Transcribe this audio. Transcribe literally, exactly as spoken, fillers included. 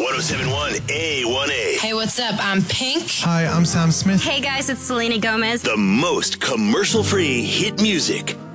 oh seven point one A one A. Hey, what's up? I'm Pink. Hi, I'm Sam Smith. Hey guys, it's Selena Gomez. The most commercial-free hit music.